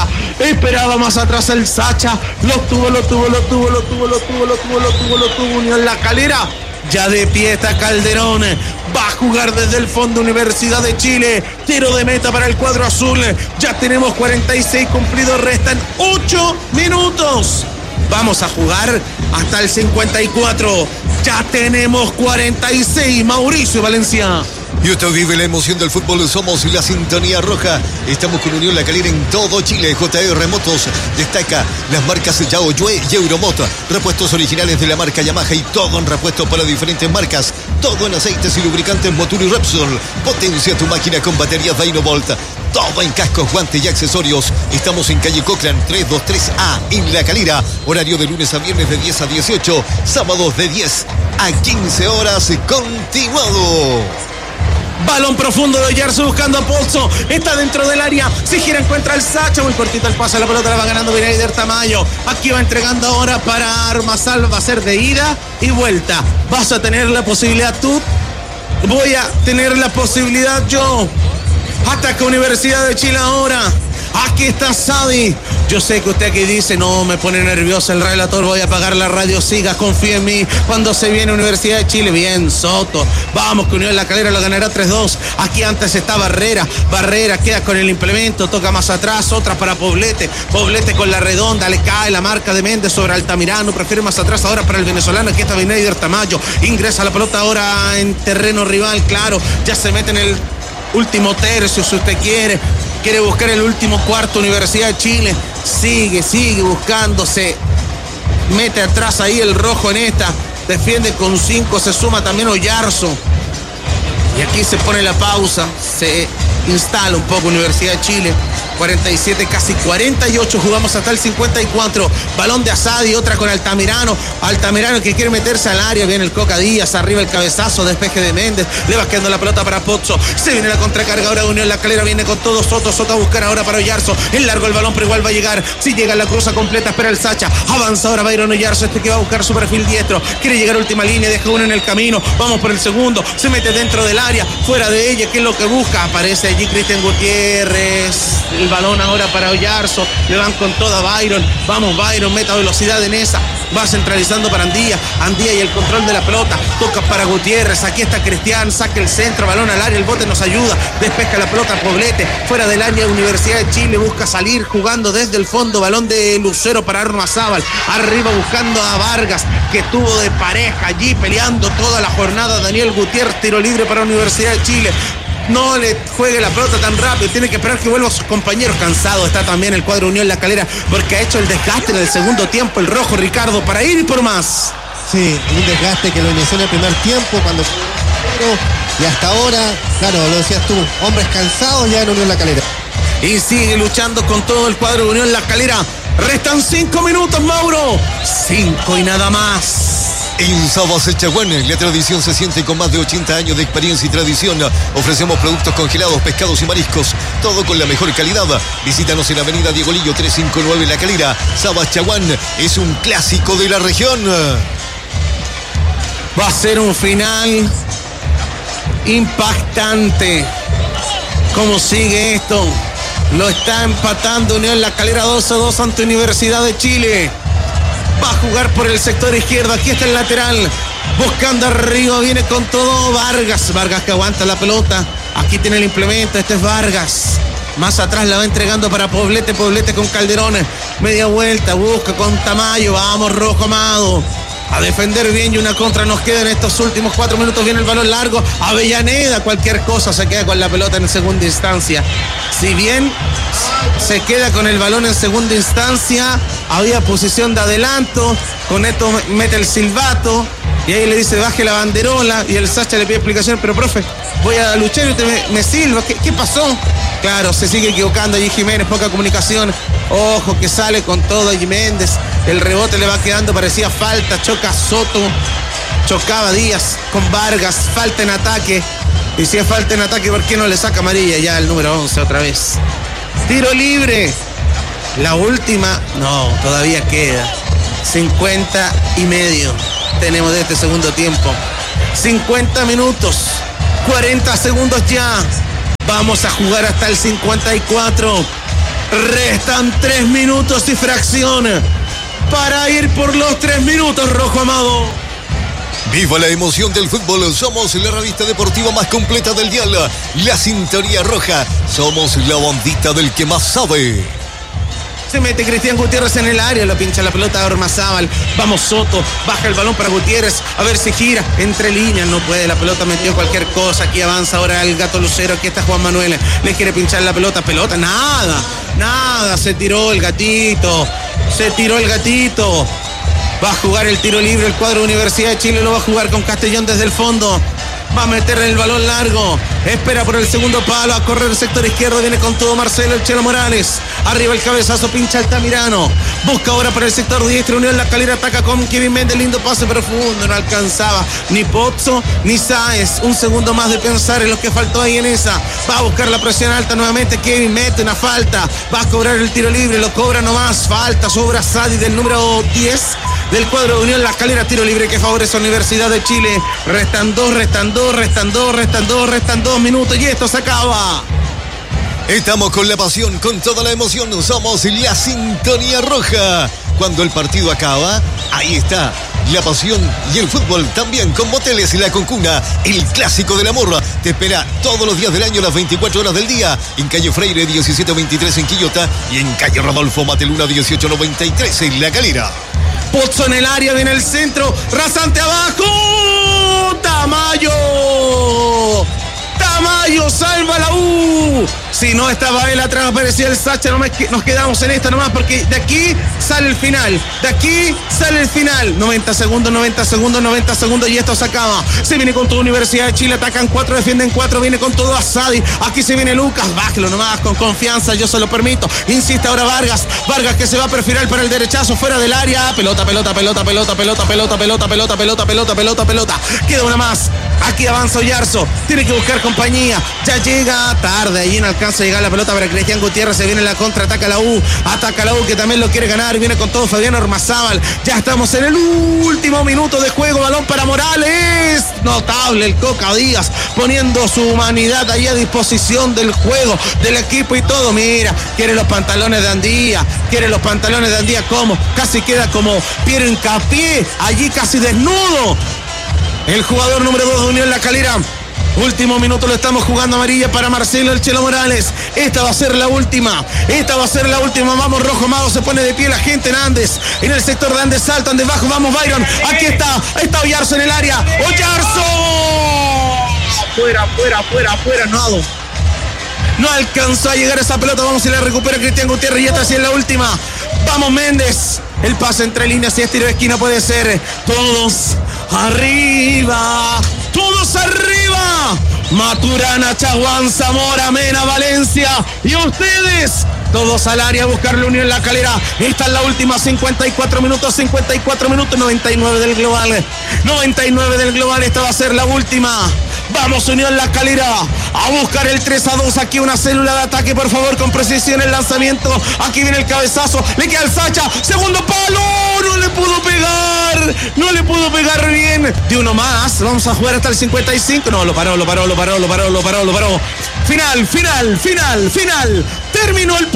lo tuvo Unión La Calera. Ya de pie está Calderón, va a jugar desde el fondo Universidad de Chile, tiro de meta para el cuadro azul. Ya tenemos 46 cumplidos, restan 8 minutos. Vamos a jugar hasta el 54. Ya tenemos 46, Mauricio Valencia. Y usted vive la emoción del fútbol, somos la Sintonía Roja. Estamos con Unión La Calera en todo Chile. JR Motos destaca las marcas Yao Yue y Euromoto. Repuestos originales de la marca Yamaha y todo en repuesto para diferentes marcas. Todo en aceites y lubricantes Motul y Repsol. Potencia tu máquina con baterías Dynovolt. Todo en cascos, guantes y accesorios. Estamos en calle Cochrane 323A en La Calera. Horario de lunes a viernes de 10 a 18. Sábados de 10 a 15 horas. Continuado. Balón profundo de Oyarzo buscando a Pozzo. Está dentro del área. Si gira encuentra el Sacha. Muy cortito el pase. La pelota la va ganando Beneider Tamayo. Aquí va entregando ahora para Armazal. Va a ser de ida y vuelta. Vas a tener la posibilidad tú. Voy a tener la posibilidad yo. Ataca Universidad de Chile ahora. Aquí está Sadi. Yo sé que usted aquí dice, no, me pone nervioso el relator, voy a apagar la radio, siga, confía en mí. Cuando se viene Universidad de Chile, bien, Soto. Vamos, que Unión La Calera lo ganará 3-2. Aquí antes está Barrera. Barrera queda con el implemento, toca más atrás, otra para Poblete. Poblete con la redonda, le cae la marca de Méndez sobre Altamirano. Prefiere más atrás ahora para el venezolano. Aquí está Beneider Tamayo. Ingresa la pelota ahora en terreno rival, claro. Ya se mete en el último tercio, si usted quiere buscar el último cuarto. Universidad de Chile sigue buscándose, mete atrás ahí el rojo en esta, defiende con 5, se suma también Oyarzo y aquí se pone la pausa, se instala un poco Universidad de Chile. 47, casi 48, jugamos hasta el 54. Balón de Asadi, otra con Altamirano. Altamirano que quiere meterse al área. Viene el Coca Díaz, arriba el cabezazo, despeje de Méndez. Le va quedando la pelota para Pozzo. Se viene la contracarga ahora de Unión La Calera. Viene con todo Soto. Soto a buscar ahora para Oyarzo. Es largo el balón, pero igual va a llegar. Si llega la cruza completa, espera el Sacha. Avanza ahora Byron Oyarzo. Este que va a buscar su perfil diestro. Quiere llegar a última línea, deja uno en el camino. Vamos por el segundo. Se mete dentro del área, fuera de ella. ¿Qué es lo que busca? Aparece allí Cristian Gutiérrez. El balón ahora para Oyarzo, le van con toda Byron. Vamos Byron, meta velocidad en esa. Va centralizando para Andía y el control de la pelota. Toca para Gutiérrez, aquí está Cristian, saca el centro, balón al área, el bote nos ayuda. Despeja la pelota Poblete, fuera del área Universidad de Chile, busca salir jugando desde el fondo. Balón de Lucero para Armazábal, arriba buscando a Vargas, que tuvo de pareja allí peleando toda la jornada. Daniel Gutiérrez, tiro libre para Universidad de Chile. No le juegue la pelota tan rápido, tiene que esperar que vuelvan sus compañeros. Cansado está también el cuadro Unión La Calera, porque ha hecho el desgaste en el segundo tiempo el rojo Ricardo para ir y por más. Sí, un desgaste que lo inició en el primer tiempo cuando y hasta ahora, claro, lo decías tú, hombres cansados ya en Unión La Calera. Y sigue luchando con todo el cuadro de Unión La Calera. Restan 5 minutos, Mauro. 5 y nada más. En Sabas El Chaguán, la tradición se siente con más de 80 años de experiencia y tradición. Ofrecemos productos congelados, pescados y mariscos, todo con la mejor calidad. Visítanos en la avenida Diego Lillo 359 La Calera. Sabas Chaguán es un clásico de la región. Va a ser un final impactante. ¿Cómo sigue esto? Lo está empatando Unión La Calera 2-2 ante Universidad de Chile. Va a jugar por el sector izquierdo. Aquí está el lateral. Buscando arriba. Viene con todo Vargas. Vargas que aguanta la pelota. Aquí tiene el implemento. Este es Vargas. Más atrás la va entregando para Poblete. Poblete con Calderón. Media vuelta. Busca con Tamayo. Vamos, Rojo Amado. A defender bien y una contra nos queda en estos últimos 4 minutos. Viene el balón largo. Avellaneda, cualquier cosa se queda con la pelota en segunda instancia. Si bien se queda con el balón en segunda instancia, había posición de adelanto. Con esto mete el silbato y ahí le dice baje la banderola y el Sacha le pide explicación. Pero profe, voy a luchar y usted me silba. ¿Qué pasó? Claro, se sigue equivocando allí Jiménez, poca comunicación. Ojo que sale con todo allí Méndez. El rebote le va quedando, parecía falta, choca Soto. chocaba Díaz con Vargas, falta en ataque. Y si es falta en ataque, ¿por qué no le saca amarilla ya el número 11 otra vez? Tiro libre. La última, no, todavía queda. 50 y medio tenemos de este segundo tiempo. 50 minutos, 40 segundos ya. Vamos a jugar hasta el 54. Restan 3 minutos y fracción para ir por los 3 minutos, Rojo Amado. Viva la emoción del fútbol. Somos la revista deportiva más completa del dial. La Sintonía Roja. Somos la bandita del que más sabe. Se mete Cristian Gutiérrez en el área, lo pincha la pelota a Ormazábal. Vamos Soto, baja el balón para Gutiérrez, a ver si gira, entre líneas, no puede, la pelota metió cualquier cosa. Aquí avanza ahora el Gato Lucero, aquí está Juan Manuel, le quiere pinchar la pelota, nada, se tiró el gatito. Va a jugar el tiro libre el cuadro de Universidad de Chile, lo va a jugar con Castellón desde el fondo. Va a meter el balón largo. Espera por el segundo palo. A correr el sector izquierdo. Viene con todo Marcelo el Chelo Morales. Arriba el cabezazo. Pincha Altamirano. Busca ahora por el sector diestro. Unión La Calera ataca con Kevin Méndez. Lindo pase profundo. No alcanzaba ni Pozzo ni Sáez. Un segundo más de pensar en lo que faltó ahí en esa. Va a buscar la presión alta nuevamente. Kevin mete una falta. Va a cobrar el tiro libre. Lo cobra nomás. Falta. Sobra Sadi del número 10 del cuadro de Unión La Calera. Tiro libre que favorece a Universidad de Chile. Restan 2 minutos y esto se acaba. Estamos con la pasión, con toda la emoción. Somos la Sintonía Roja. Cuando el partido acaba, ahí está la pasión y el fútbol también con Moteles La Concuna, el clásico del amor. Te espera todos los días del año, las 24 horas del día, en calle Freire 1723 en Quillota y en calle Rodolfo Mateluna 1893 en La Calera. Pozzo en el área, viene el centro, rasante abajo, Tamayo salva la U. Si no estaba él atrás, aparecía el Sacha. Nos quedamos en esta nomás porque de aquí sale el final. 90 segundos y esto se acaba. Se viene con toda Universidad de Chile. Atacan 4, defienden 4. Viene con todo Asadi. Aquí se viene Lucas. Bájelo nomás con confianza. Yo se lo permito. Insiste ahora Vargas que se va a perfilar para el derechazo fuera del área. Pelota. Queda una más. Aquí avanza Oyarzo. Tiene que buscar compañía. Ya llega tarde. Ahí no alcanza a llegar la pelota para Cristian Gutiérrez. Se viene la contra. Ataca la U que también lo quiere ganar. Viene con todo Fabián Ormazábal. Ya estamos en el último minuto de juego. Balón para Morales. Notable el Coca Díaz. Poniendo su humanidad ahí a disposición del juego, del equipo y todo. Mira, quiere los pantalones de Andía. ¿Cómo? Casi queda como Piero Hincapié. Allí casi desnudo. El jugador número 2 de Unión La Calera. Último minuto lo estamos jugando, amarilla para Marcelo el Chelo Morales. Esta va a ser la última. Vamos, Rojo Amado, se pone de pie la gente en Andes. En el sector de Andes saltan debajo. Vamos, Byron. Aquí está Oyarzo en el área. ¡Oyarzo! Fuera. No alcanzó a llegar esa pelota. Vamos y la recupera Cristian Gutiérrez. Y esta sí es la última. Vamos, Méndez. El pase entre líneas y es tiro de esquina, puede ser. Todos arriba. Maturana, Chaguán, Zamora, Mena, Valencia. Y ustedes, todos al área a buscar la Unión La Calera. Esta es la última, 54 minutos, 99 del global. Esta va a ser la última. Vamos, Unión La Calera, a buscar el 3-2. Aquí una célula de ataque, por favor, con precisión el lanzamiento. Aquí viene el cabezazo, le queda el Sacha. Segundo palo, no le pudo pegar bien. De uno más, vamos a jugar hasta el 55. No, lo paró. Final. Terminó el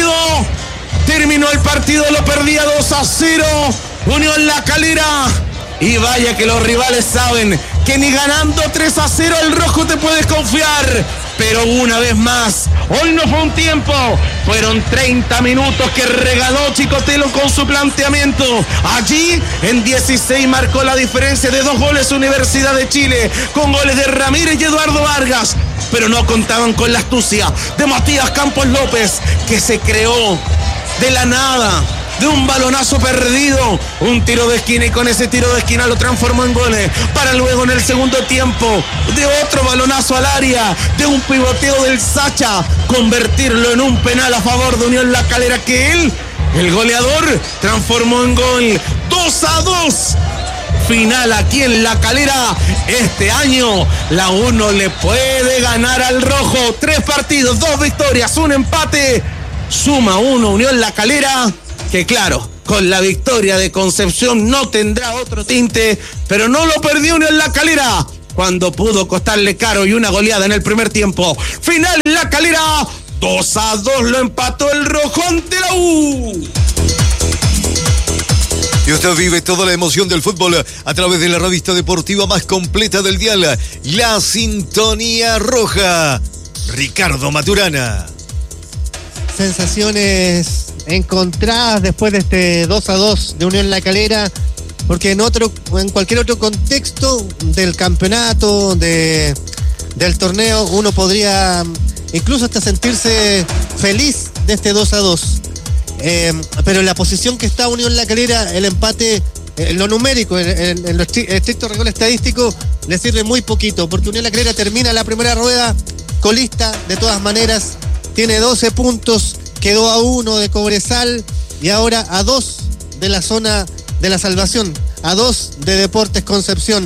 partido, lo perdía 2-0. Unión La Calera. Y vaya que los rivales saben que ni ganando 3-0 el rojo te puedes confiar. Pero una vez más, hoy no fue un tiempo, fueron 30 minutos que regaló Chicotelo con su planteamiento. Allí, en 16 marcó la diferencia de 2 goles Universidad de Chile, con goles de Ramírez y Eduardo Vargas. Pero no contaban con la astucia de Matías Campos López, que se creó de la nada, de un balonazo perdido, un tiro de esquina, y con ese tiro de esquina lo transformó en goles, para luego en el segundo tiempo, de otro balonazo al área, de un pivoteo del Sacha, convertirlo en un penal a favor de Unión La Calera, que él, el goleador, transformó en gol. 2-2. final aquí en La Calera. Este año la 1 le puede ganar al rojo. 3 partidos, 2 victorias, 1 empate. Suma 1 Unión La Calera, que claro, con la victoria de Concepción no tendrá otro tinte, pero no lo perdió Unión La Calera cuando pudo costarle caro y una goleada en el primer tiempo. Final en La Calera, 2-2 lo empató el rojo ante la U. Y usted vive toda la emoción del fútbol a través de la revista deportiva más completa del dial, La Sintonía Roja. Ricardo Maturana. Sensaciones encontradas después de este 2-2 de Unión La Calera, porque en cualquier otro contexto del campeonato, del torneo, uno podría incluso hasta sentirse feliz de este 2-2. Pero en la posición que está Unión La Calera, el empate, en lo numérico, en lo estricto rigor estadístico, le sirve muy poquito, porque Unión La Calera termina la primera rueda colista de todas maneras, tiene 12 puntos, quedó a 1 de Cobresal y ahora a 2 de la zona de la salvación, a 2 de Deportes Concepción.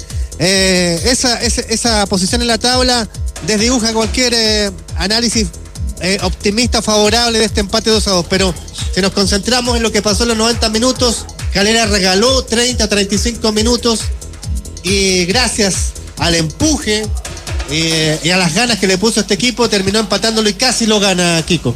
Esa posición en la tabla desdibuja cualquier análisis optimista favorable de este empate 2-2, pero si nos concentramos en lo que pasó en los 90 minutos, Calera regaló 30-35 minutos y gracias al empuje y a las ganas que le puso este equipo, terminó empatándolo y casi lo gana, Kiko.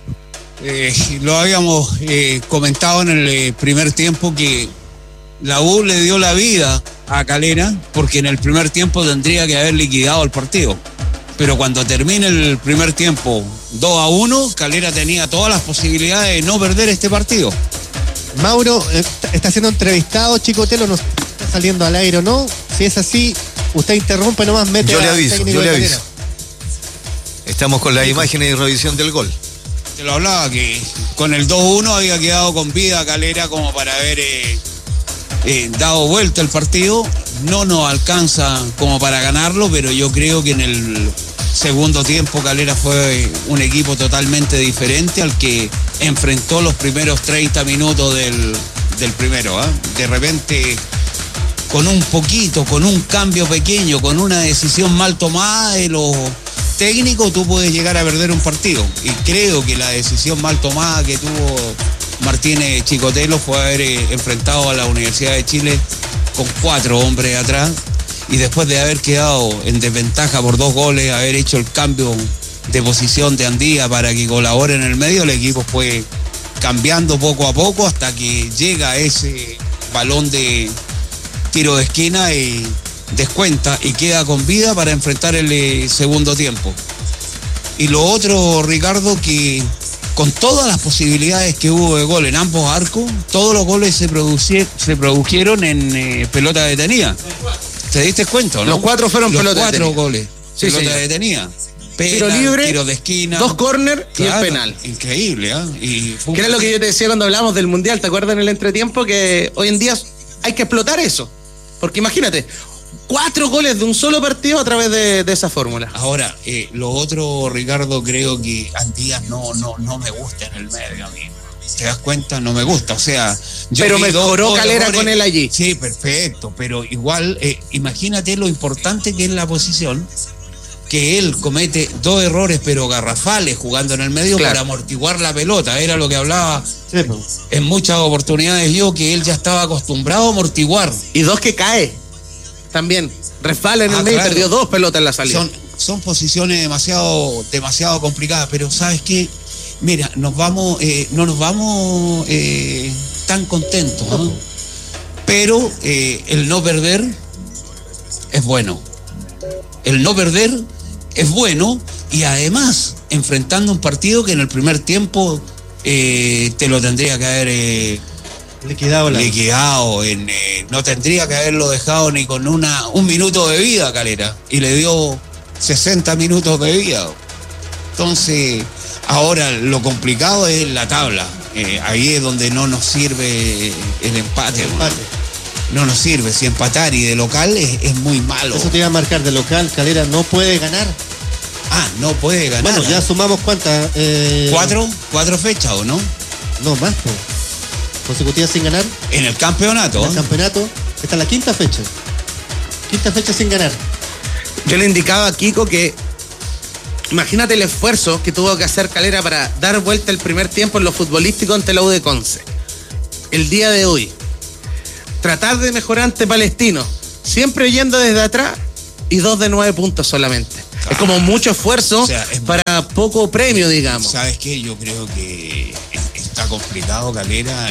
Lo habíamos comentado en el primer tiempo, que la U le dio la vida a Calera, porque en el primer tiempo tendría que haber liquidado el partido. Pero cuando termine el primer tiempo 2-1, Calera tenía todas las posibilidades de no perder este partido. Mauro está siendo entrevistado, Chicotelo no está saliendo al aire, ¿no? Si es así, usted interrumpe nomás, mete. Yo le aviso. Estamos con las imágenes y revisión del gol. Te lo hablaba, que con el 2-1 había quedado con vida Calera como para haber dado vuelta el partido. No nos alcanza como para ganarlo, pero yo creo que en el segundo tiempo Calera fue un equipo totalmente diferente al que enfrentó los primeros 30 minutos del primero. De repente, con un cambio pequeño, con una decisión mal tomada de los técnicos, tú puedes llegar a perder un partido. Y creo que la decisión mal tomada que tuvo Martínez Chicotelo fue haber enfrentado a la Universidad de Chile con 4 hombres atrás, y después de haber quedado en desventaja por 2 goles, haber hecho el cambio de posición de Andía para que colabore en el medio, el equipo fue cambiando poco a poco hasta que llega ese balón de tiro de esquina y descuenta y queda con vida para enfrentar el segundo tiempo. Y lo otro, Ricardo, que con todas las posibilidades que hubo de gol en ambos arcos, todos los goles se produjeron en pelota detenida. ¿Te diste cuenta, no? Los 4 fueron pelota detenida. 4 goles, sí, pelota detenida. Tiro libre, tiro de esquina, 2 córner, claro, y el penal. Increíble, ¿eh? Que era lo que yo te decía cuando hablábamos del Mundial, ¿te acuerdas en el entretiempo? Que hoy en día hay que explotar eso. Porque imagínate, 4 goles de un solo partido a través de esa fórmula. Ahora, lo otro, Ricardo, creo que Andías no me gusta en el medio a mí. ¿Te das cuenta? No me gusta, o sea... Pero mejoró Calera con él allí. Sí, perfecto, pero igual, imagínate lo importante que es la posición, que él comete 2 errores pero garrafales jugando en el medio, claro, para amortiguar la pelota. Era lo que hablaba en muchas oportunidades yo, que él ya estaba acostumbrado a amortiguar. Y 2 que cae también, resbala en el medio, claro, y perdió 2 pelotas en la salida. Son posiciones demasiado complicadas, pero ¿sabes qué? Mira, no nos vamos tan contentos, ¿no? Pero el no perder es bueno. El no perder es bueno, y además enfrentando un partido que en el primer tiempo te lo tendría que haber liquidado. No tendría que haberlo dejado ni con un minuto de vida, Calera, y le dio 60 minutos de vida. Entonces, ahora lo complicado es la tabla. Ahí es donde no nos sirve el empate. No nos sirve. Si empatar y de local es muy malo. Eso te iba a marcar, de local Calera no puede ganar. No puede ganar. Bueno, ya sumamos ¿cuántas? 4 fechas, ¿o no? No, más, consecutivas sin ganar. En el campeonato. En el campeonato. Esta es la quinta fecha. Quinta fecha sin ganar. Yo le indicaba a Kiko que imagínate el esfuerzo que tuvo que hacer Calera para dar vuelta el primer tiempo en lo futbolístico ante la U de Conce. El día de hoy, tratar de mejorar ante Palestino, siempre yendo desde atrás y 2 de 9 puntos solamente. Es como mucho esfuerzo, o sea, para poco premio, digamos. ¿Sabes qué? Yo creo que está complicado Calera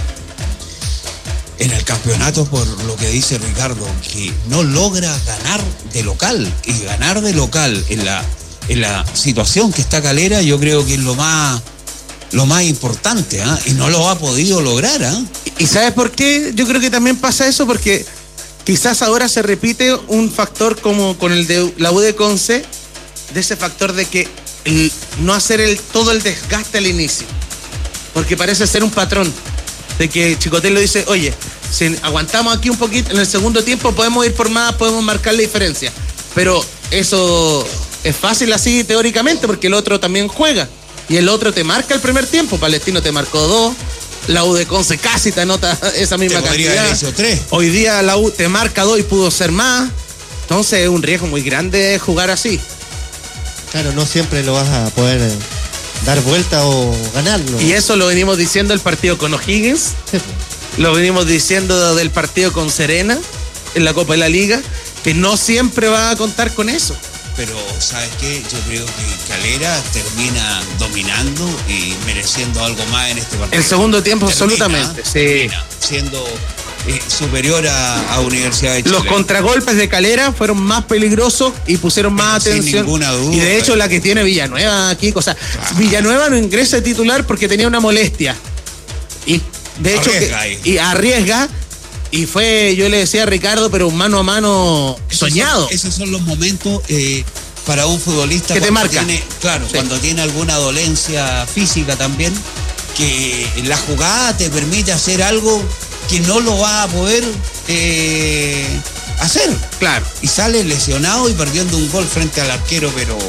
en el campeonato por lo que dice Ricardo, que no logra ganar de local. Y ganar de local en la situación que está Calera, yo creo que es lo más importante, ¿eh? Y no lo ha podido lograr, ¿eh? ¿Y sabes por qué? Yo creo que también pasa eso porque quizás ahora se repite un factor como con el de la U de Conce, de ese factor de que no hacer todo el desgaste al inicio. Porque parece ser un patrón de que Chicotelo dice, oye, si aguantamos aquí un poquito, en el segundo tiempo podemos ir por más, podemos marcar la diferencia. Pero eso es fácil así teóricamente porque el otro también juega. Y el otro te marca el primer tiempo. Palestino te marcó 2. La U de Conce casi te anota esa misma cantidad. 3. Hoy día la U te marca 2 y pudo ser más. Entonces es un riesgo muy grande jugar así. Claro, no siempre lo vas a poder dar vuelta o ganarlo. Y eso lo venimos diciendo el partido con O'Higgins. Sí. Lo venimos diciendo del partido con Serena en la Copa de la Liga, que no siempre va a contar con eso. Pero, ¿sabes qué? Yo creo que Calera termina dominando y mereciendo algo más en este partido. El segundo tiempo, absolutamente. Termina siendo superior a Universidad de Chile. Los contragolpes de Calera fueron más peligrosos y pusieron más atención. Sin ninguna duda. Y de hecho, la que tiene Villanueva aquí, o sea, Villanueva no ingresa de titular porque tenía una molestia. Y de hecho, arriesga. Y fue, yo le decía a Ricardo, pero un mano a mano soñado. Esos son los momentos para un futbolista que te marca. Cuando tiene alguna dolencia física también, que la jugada te permite hacer algo que no lo va a poder hacer. Claro. Y sale lesionado y perdiendo un gol frente al arquero, pero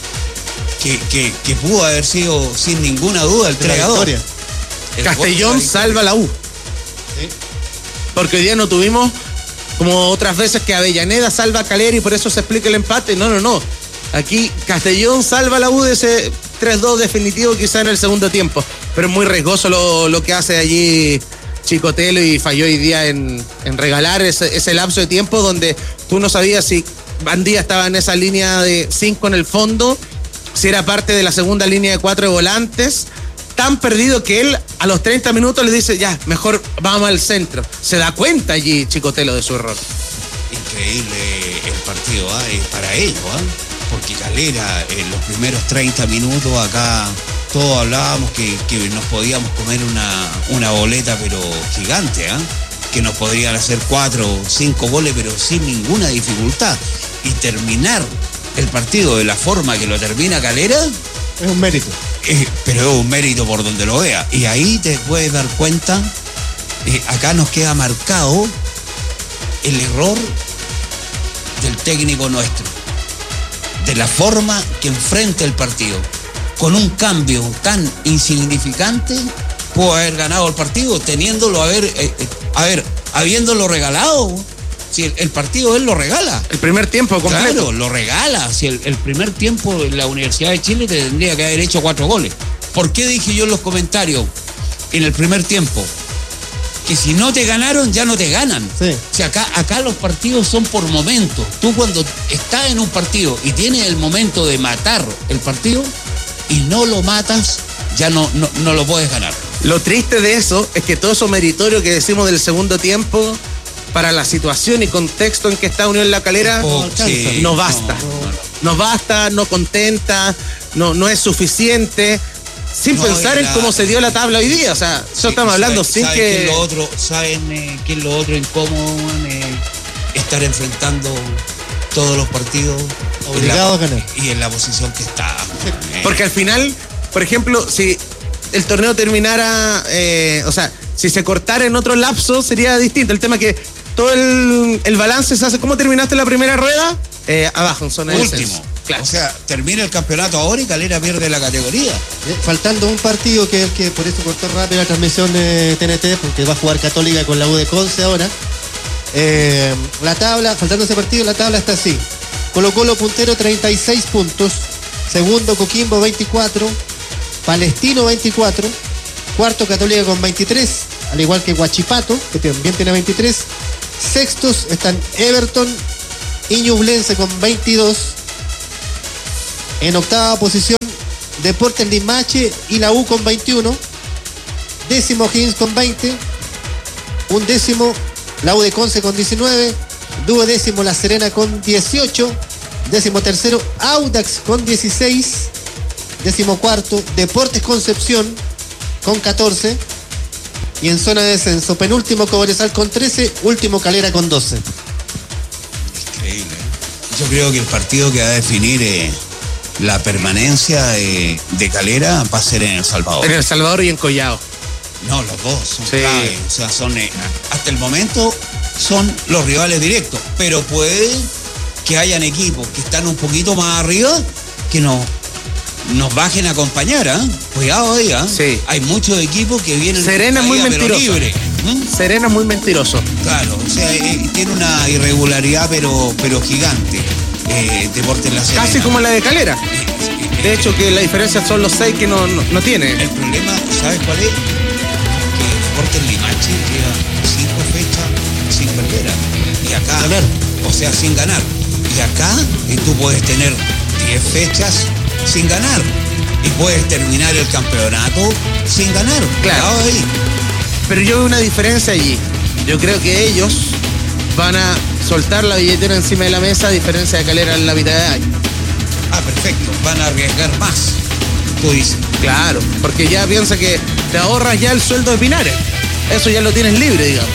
que pudo haber sido sin ninguna duda el entregador. Castellón salva la U. Sí. Porque hoy día no tuvimos, como otras veces, que Avellaneda salva a Calera y por eso se explica el empate. No. Aquí Castellón salva a la U de ese 3-2 definitivo quizá en el segundo tiempo. Pero es muy riesgoso lo que hace allí Chicotelo y falló hoy día en regalar ese lapso de tiempo donde tú no sabías si Bandía estaba en esa línea de 5 en el fondo, si era parte de la segunda línea de 4 de volantes. Tan perdido que él a los 30 minutos le dice, ya, mejor vamos al centro. Se da cuenta allí Chicotelo de su error. Increíble el partido para ellos, porque Calera en los primeros 30 minutos acá todos hablábamos que nos podíamos comer una boleta pero gigante, que nos podrían hacer 4 o 5 goles pero sin ninguna dificultad. Y terminar el partido de la forma que lo termina Calera es un mérito. Pero es un mérito por donde lo vea. Y ahí te puedes dar cuenta, acá nos queda marcado el error del técnico nuestro, de la forma que enfrenta el partido. Con un cambio tan insignificante, pudo haber ganado el partido, teniéndolo habiéndolo regalado. Si el partido él lo regala. El primer tiempo completo. Claro, lo regala. Si el primer tiempo en la Universidad de Chile te tendría que haber hecho 4 goles. ¿Por qué dije yo en los comentarios en el primer tiempo? Que si no te ganaron, ya no te ganan. Sí. O sea, acá los partidos son por momentos. Tú cuando estás en un partido y tienes el momento de matar el partido y no lo matas, ya no lo puedes ganar. Lo triste de eso es que todo eso meritorio que decimos del segundo tiempo, para la situación y contexto en que está Unión La Calera, no basta. No basta, no contenta, no es suficiente. Sin pensar en cómo se dio la tabla hoy día. O sea, eso estamos hablando sin que... ¿Saben qué es lo otro incómodo? Estar enfrentando todos los partidos obligado a ganar. Y en la posición que está. Porque al final, por ejemplo, si el torneo terminara, si se cortara en otro lapso, sería distinto. El tema es que todo el balance se hace. ¿Cómo terminaste la primera rueda? Abajo, en zona de último. Claro. O sea, termina el campeonato ahora y Calera pierde la categoría. Faltando un partido que es el que por eso cortó rápido la transmisión de TNT, porque va a jugar Católica con la U de Conce ahora. La tabla, faltando ese partido, la tabla está así. Colo-Colo puntero 36 puntos. Segundo Coquimbo 24. Palestino 24. Cuarto Católica con 23. Al igual que Huachipato, que también tiene 23. Sextos están Everton y Ñublense con 22. En octava posición Deportes Limache y la U con 21. Décimo Higgins con 20. Undécimo la U de Conce con 19. Duodécimo La Serena con 18. Décimo tercero Audax con 16. Décimo cuarto Deportes Concepción con 14. Y en zona de descenso penúltimo Cobresal con 13. Último Calera con 12. Increíble. Yo creo que el partido que va a definir la permanencia de Calera va a ser en El Salvador. En El Salvador y en Collao. No, los dos son Sí. clave. O sea, son hasta el momento son los rivales directos. Pero puede que hayan equipos que están un poquito más arriba que nos bajen a acompañar, ¿eh? Cuidado ahí, ¿eh? Sí. Hay muchos equipos que vienen Serena es muy pero mentiroso. libre. Serena es muy mentiroso. Claro, o sea, tiene una irregularidad pero gigante. Deportes La Serena. Casi como la de Calera. De hecho, que la diferencia son los 6 que no tiene. El problema, ¿sabes cuál es? Que Deportes Limache lleva 5 fechas sin perder. Y acá, Ganar. o sea, sin ganar. Y acá tú puedes tener 10 fechas sin ganar. Y puedes terminar el campeonato sin ganar. Claro. Cuidado ahí. Pero yo veo una diferencia allí. Yo creo que ellos van a soltar la billetera encima de la mesa, a diferencia de Calera en la mitad de año. Ah, perfecto. Van a arriesgar más. Tú dices. Claro, porque ya piensa que te ahorras ya el sueldo de Pinares. Eso ya lo tienes libre, digamos,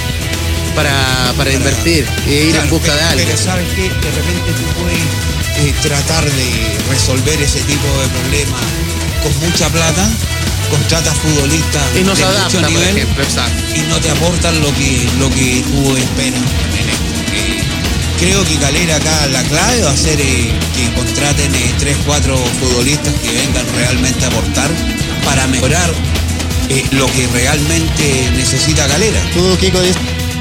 para invertir e ir Claro, en busca de algo. Pero sabes que de repente tú puedes tratar de resolver ese tipo de problemas con mucha plata, contratas futbolistas Y no se de adapta, mucho por nivel ejemplo, exacto. y no te aportan lo que tú esperas en esto. Creo que Calera acá la clave va a ser que contraten 3-4 futbolistas que vengan realmente a aportar para mejorar lo que realmente necesita Calera. Tú, Kiko, dices